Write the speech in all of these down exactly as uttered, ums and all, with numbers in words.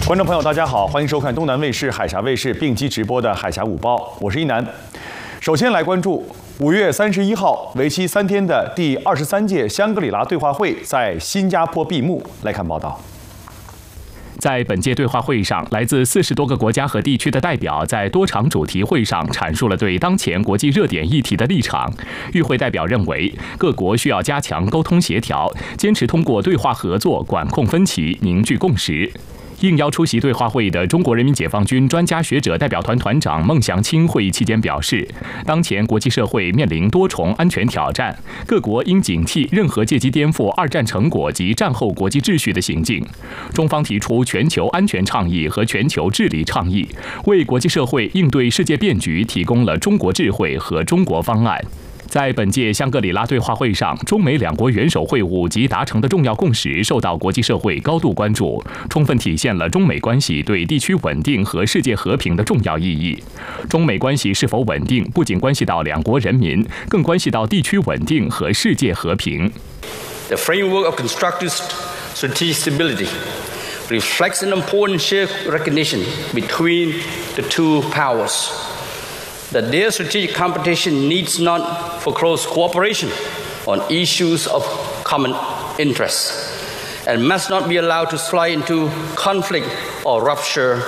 观众朋友，大家好，欢迎收看东南卫视、海峡卫视并机直播的《海峡午报》，我是一南。首先来关注五月三十一号，为期三天的第二十三届香格里拉对话会在新加坡闭幕。来看报道。 在本届对话会上，来自四十多个国家和地区的代表在多场主题会上阐述了对当前国际热点议题的立场。与会代表认为，各国需要加强沟通协调，坚持通过对话合作管控分歧，凝聚共识。 应邀出席对话会的中国人民解放军专家学者代表团团长孟祥青会议期间表示，当前国际社会面临多重安全挑战，各国应警惕任何借机颠覆二战成果及战后国际秩序的行径。中方提出全球安全倡议和全球治理倡议，为国际社会应对世界变局提供了中国智慧和中国方案。 在本届香格里拉对话会上，中美两国元首会晤及达成的重要共识受到国际社会高度关注，充分体现了中美关系对地区稳定和世界和平的重要意义。中美关系是否稳定，不仅关系到两国人民，更关系到地区稳定和世界和平。 The framework of constructive strategic stability reflects an important shared recognition between the two powers. That their strategic competition needs not for close cooperation on issues of common interest, and must not be allowed to slide into conflict or rupture.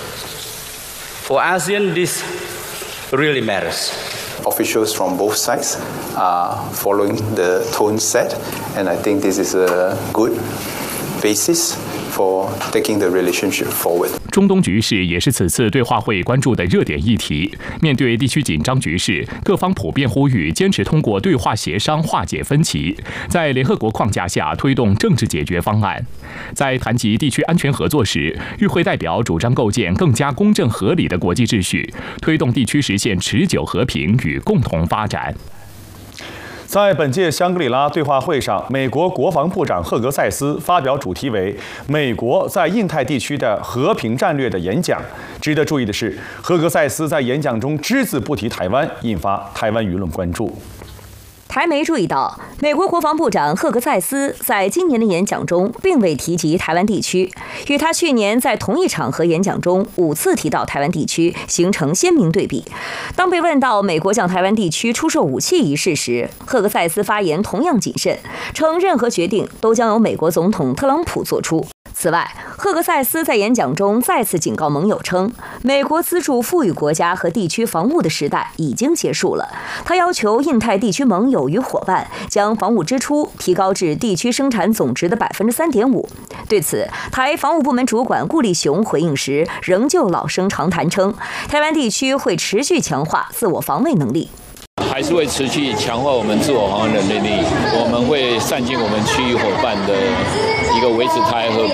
For ASEAN, this really matters. Officials from both sides are following the tone set, and I think this is a good basis for taking the relationship forward. 中东局势也是此次对话会关注的热点议题。面对地区紧张局势，各方普遍呼吁坚持通过对话协商化解分歧，在联合国框架下推动政治解决方案。在谈及地区安全合作时，与会代表主张构建更加公正合理的国际秩序，推动地区实现持久和平与共同发展。 在本届香格里拉对话会上，美国国防部长赫格塞斯发表主题为“美国在印太地区的和平战略”的演讲。值得注意的是，赫格塞斯在演讲中只字不提台湾，引发台湾舆论关注。 台媒注意到，美国国防部长赫格塞斯在今年的演讲中并未提及台湾地区，与他去年在同一场合演讲中五次提到台湾地区形成鲜明对比。当被问到美国向台湾地区出售武器一事时，赫格塞斯发言同样谨慎，称任何决定都将由美国总统特朗普做出。 此外，赫格塞斯在演讲中再次警告盟友称，美国资助富裕国家和地区防务的时代已经结束了。他要求印太地区盟友与伙伴将防务支出提高至地区生产总值的百分之三点五。对此，台防务部门主管顾立雄回应时，仍旧老生常谈称，台湾地区会持续强化自我防卫能力。 还是会持续强化我们自我防卫的能力，我们会善尽我们区域伙伴的一个维持台海和